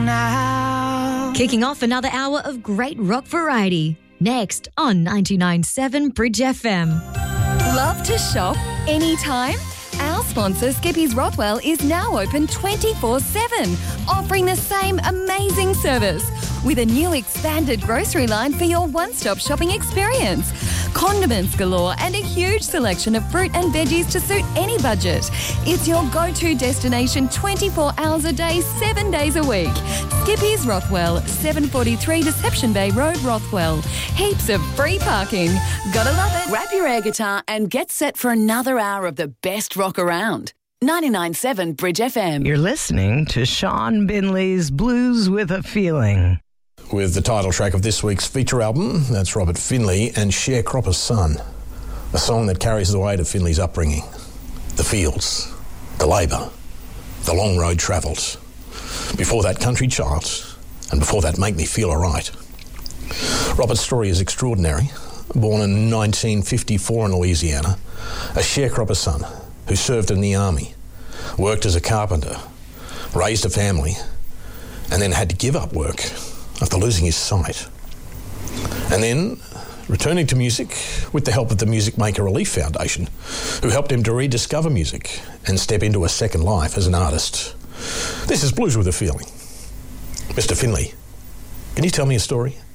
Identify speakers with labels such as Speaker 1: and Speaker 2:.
Speaker 1: now.
Speaker 2: Kicking off another hour of great rock variety. Next on 99.7 Bridge FM.
Speaker 3: Love to shop anytime? Our sponsor, Skippy's Rothwell, is now open 24/7, offering the same amazing service with a new expanded grocery line for your one-stop shopping experience. Condiments galore and a huge selection of fruit and veggies to suit any budget. It's your go-to destination 24 hours a day, 7 days a week. Skippy's Rothwell, 743 Deception Bay Road, Rothwell. Heaps of free parking. Gotta love it.
Speaker 4: Grab your air guitar and get set for another hour of the best rock around. 99.7 Bridge FM.
Speaker 5: You're listening to Sean Binley's Blues with a Feeling.
Speaker 6: With the title track of this week's feature album, that's Robert Finley and Sharecropper's Son, a song that carries the weight of Finley's upbringing, the fields, the labour, the long road travelled. Before that, Country Child, and before that, Make Me Feel Alright. Robert's story is extraordinary. Born in 1954 in Louisiana, a sharecropper's son who served in the army, worked as a carpenter, raised a family, and then had to give up work after losing his sight. And then returning to music with the help of the Music Maker Relief Foundation, who helped him to rediscover music and step into a second life as an artist. This is Blues with a Feeling. Mr. Finley, can you tell me a story?